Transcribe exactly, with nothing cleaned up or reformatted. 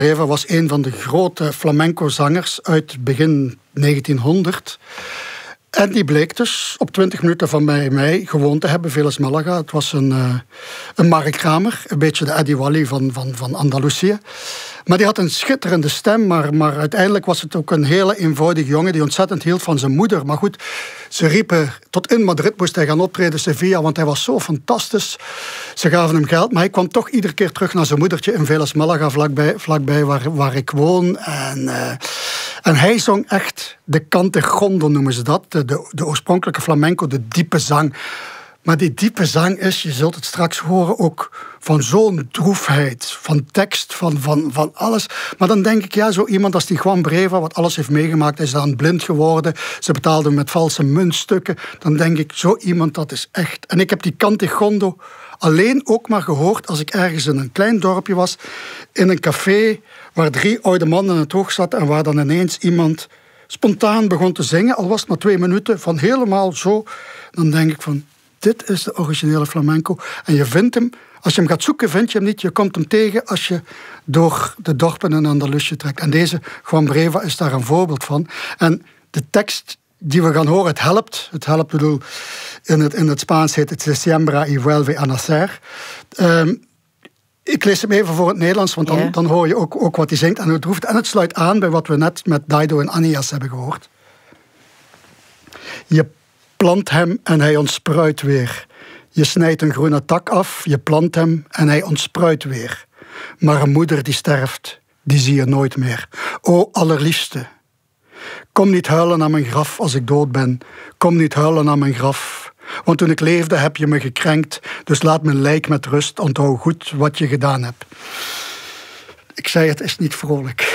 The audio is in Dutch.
Breva was een van de grote flamenco-zangers uit begin negentienhonderd. En die bleek dus op twintig minuten van bij mij gewoond te hebben, Veles Malaga. Het was een, uh, een Mark Kramer, een beetje de Eddie Wally van, van, van Andalusië. Maar die had een schitterende stem, maar, maar uiteindelijk was het ook een hele eenvoudige jongen die ontzettend hield van zijn moeder. Maar goed, ze riepen, tot in Madrid moest hij gaan optreden, Sevilla, want hij was zo fantastisch. Ze gaven hem geld, maar hij kwam toch iedere keer terug naar zijn moedertje in Veles Malaga, vlakbij, vlakbij waar, waar ik woon. En, uh, en hij zong echt de cantejondo, noemen ze dat, de, de, de oorspronkelijke flamenco, de diepe zang. Maar die diepe zang is, je zult het straks horen, ook van zo'n droefheid, van tekst, van, van, van alles. Maar dan denk ik, ja, zo iemand als die Juan Breva, wat alles heeft meegemaakt, hij is dan blind geworden, ze betaalden met valse muntstukken. Dan denk ik, zo iemand, dat is echt. En ik heb die cantejondo alleen ook maar gehoord als ik ergens in een klein dorpje was, in een café, waar drie oude mannen in het oog zaten en waar dan ineens iemand spontaan begon te zingen, al was het maar twee minuten, van helemaal zo. Dan denk ik van, dit is de originele flamenco. En je vindt hem, als je hem gaat zoeken, vind je hem niet. Je komt hem tegen als je door de dorpen in Andalusië trekt. En deze Juan Breva is daar een voorbeeld van. En de tekst die we gaan horen, het helpt. Het helpt, bedoel, in het, in het Spaans heet het Siembra y vuelve a nacer. Um, ik lees hem even voor het Nederlands, want dan, yeah. dan hoor je ook, ook wat hij zingt en hoe het hoeft. En het sluit aan bij wat we net met Daido en Anias hebben gehoord. Je plant hem en hij ontspruit weer. Je snijdt een groene tak af, je plant hem en hij ontspruit weer. Maar een moeder die sterft, die zie je nooit meer. O allerliefste, kom niet huilen aan mijn graf als ik dood ben. Kom niet huilen aan mijn graf. Want toen ik leefde heb je me gekrenkt, dus laat mijn lijk met rust. Onthoud goed wat je gedaan hebt. Ik zei, het is niet vrolijk.